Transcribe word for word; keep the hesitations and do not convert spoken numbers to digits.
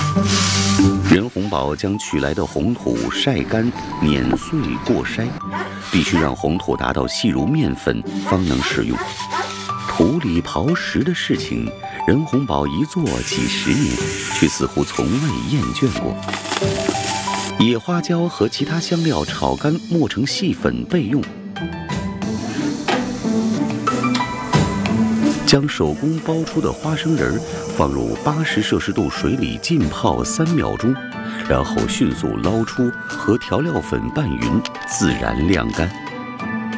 任洪宝将取来的红土晒干、碾碎过筛，必须让红土达到细如面粉，方能使用。土里刨食的事情，任洪宝一做几十年，却似乎从未厌倦过。野花椒和其他香料炒干，磨成细粉备用。将手工包出的花生仁放入八十摄氏度水里浸泡三秒钟，然后迅速捞出，和调料粉拌匀，自然晾干。